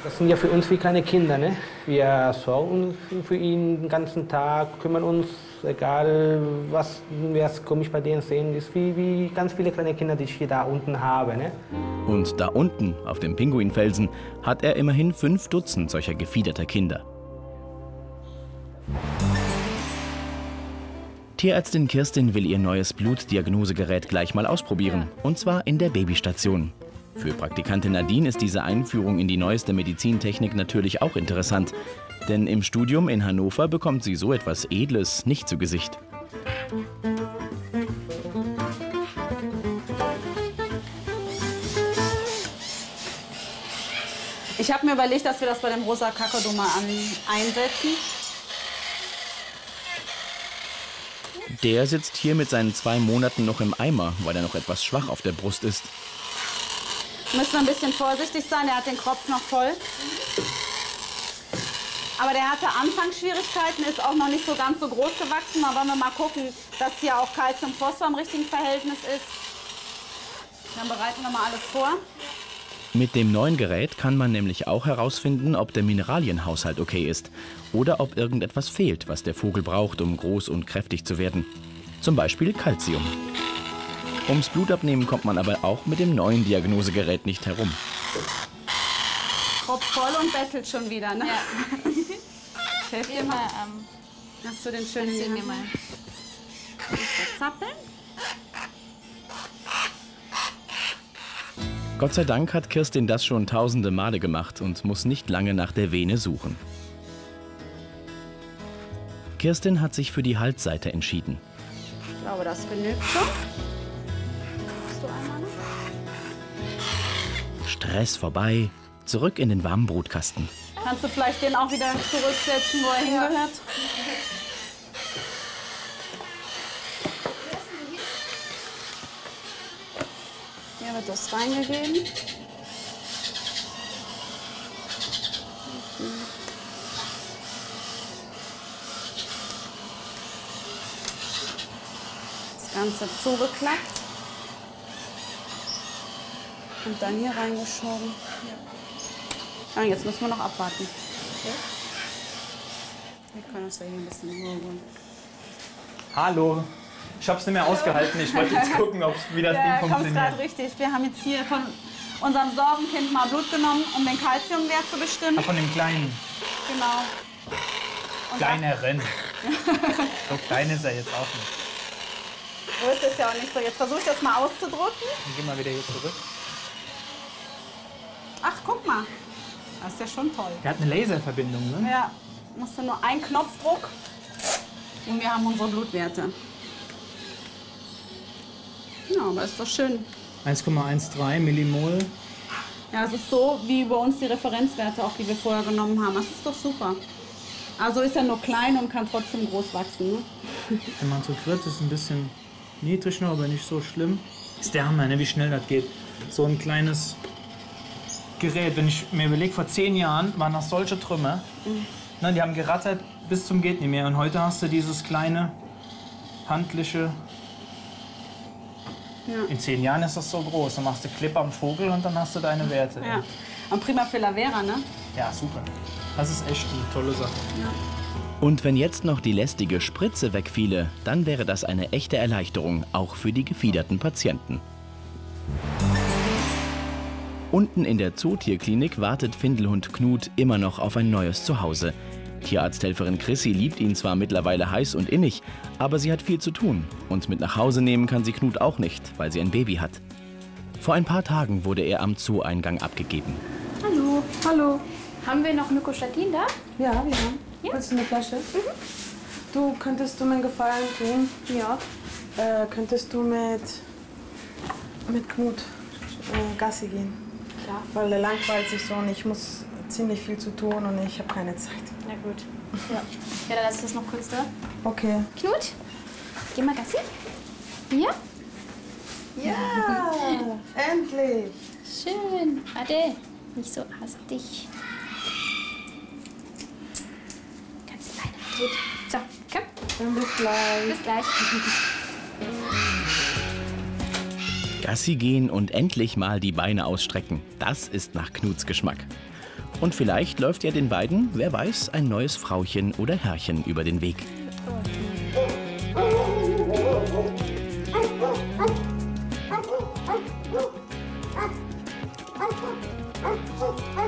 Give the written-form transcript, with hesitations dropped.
Das sind ja für uns wie kleine Kinder, ne? Wir sorgen für ihn den ganzen Tag, kümmern uns, egal was wir komisch bei denen sehen. Das ist wie ganz viele kleine Kinder, die ich hier da unten habe, ne? Und da unten, auf dem Pinguinfelsen, hat er immerhin 5 Dutzend solcher gefiederter Kinder. Tierärztin Kirstin will ihr neues Blutdiagnosegerät gleich mal ausprobieren. Und zwar in der Babystation. Für Praktikantin Nadine ist diese Einführung in die neueste Medizintechnik natürlich auch interessant. Denn im Studium in Hannover bekommt sie so etwas Edles nicht zu Gesicht. Ich habe mir überlegt, dass wir das bei dem rosa Kakadu mal einsetzen. Der sitzt hier mit seinen 2 Monaten noch im Eimer, weil er noch etwas schwach auf der Brust ist. Müssen wir ein bisschen vorsichtig sein, der hat den Kropf noch voll. Aber der hatte Anfangsschwierigkeiten, ist auch noch nicht so ganz so groß gewachsen. Da wollen wir mal gucken, dass hier auch Calcium-Phosphor im richtigen Verhältnis ist. Dann bereiten wir mal alles vor. Mit dem neuen Gerät kann man nämlich auch herausfinden, ob der Mineralienhaushalt okay ist oder ob irgendetwas fehlt, was der Vogel braucht, um groß und kräftig zu werden. Zum Beispiel Calcium. Ums Blutabnehmen kommt man aber auch mit dem neuen Diagnosegerät nicht herum. Kopf voll und bettelt schon wieder, ne? Ja. Ich helfe dir mal. Hast du den schönen hier? Mir mal. Zappeln? Gott sei Dank hat Kirstin das schon tausende Male gemacht und muss nicht lange nach der Vene suchen. Kirstin hat sich für die Halsseite entschieden. Ich glaube, das genügt schon. Hast du einmal noch? Stress vorbei, zurück in den warmen Brutkasten. Kannst du vielleicht den auch wieder zurücksetzen, wo er hingehört? Hier wird das reingegeben. Das Ganze zugeklappt. Und dann hier reingeschoben. Ah, jetzt müssen wir noch abwarten. Okay. Wir können uns ja hier ein bisschen in Ruhe holen. Hallo. Ich hab's nicht mehr ausgehalten. Ich wollte jetzt gucken, wie das Ding Ja, kommst funktioniert. gerade richtig. Wir haben jetzt hier von unserem Sorgenkind mal Blut genommen, um den Kalziumwert zu bestimmen. Ah, von dem Kleinen. Genau. Und Kleineren. So klein ist er jetzt auch nicht. so ist es ja auch nicht so. Jetzt versuche ich das mal auszudrücken. Dann gehen wir wieder hier zurück. Ach, guck mal. Das ist ja schon toll. Der hat eine Laserverbindung, ne? Ja, musst du nur einen Knopfdruck und wir haben unsere Blutwerte. Ja, aber ist doch schön. 1,13 Millimol. Ja, es ist so wie bei uns die Referenzwerte, auch die wir vorher genommen haben. Das ist doch super. Also ist er nur klein und kann trotzdem groß wachsen. Ne? Wenn man so tritt, ist ein bisschen niedrig noch, aber nicht so schlimm. Ist der Hammer, ne, wie schnell das geht. So ein kleines Gerät. Wenn ich mir überlege, vor 10 Jahren waren das solche Trümmer. Ne, die haben gerattert bis zum geht nicht mehr. Und heute hast du dieses kleine, handliche. Ja. In 10 Jahren ist das so groß. Dann machst du Clip am Vogel und dann hast du deine Werte. Ja. Und prima für Lavera, ne? Ja, super. Das ist echt eine tolle Sache. Ja. Und wenn jetzt noch die lästige Spritze wegfiele, dann wäre das eine echte Erleichterung, auch für die gefiederten Patienten. Unten in der Zootierklinik wartet Findelhund Knut immer noch auf ein neues Zuhause. Tierarzthelferin Chrissy liebt ihn zwar mittlerweile heiß und innig, aber sie hat viel zu tun. Und mit nach Hause nehmen kann sie Knut auch nicht, weil sie ein Baby hat. Vor ein paar Tagen wurde er am Zoo-Eingang abgegeben. Hallo. Hallo. Haben wir noch Mykostatin da? Ja, wir haben. Ja. Willst du eine Flasche? Du, könntest du mir einen Gefallen tun? Ja. Könntest du mit Knut Gassi gehen? Klar. Weil der langweilt sich so und ich muss ziemlich viel zu tun und ich habe keine Zeit. Na gut. Ja. Ja, dann lass ich das noch kurz da. Okay. Knut, geh mal Gassi. Ja? Ja, endlich. Schön. Warte, nicht so hastig. Ganz alleine. Gut. So, komm. Dann bis gleich. Bis gleich. Gassi gehen und endlich mal die Beine ausstrecken. Das ist nach Knuts Geschmack. Und vielleicht läuft ja den beiden, wer weiß, ein neues Frauchen oder Herrchen über den Weg. Oh,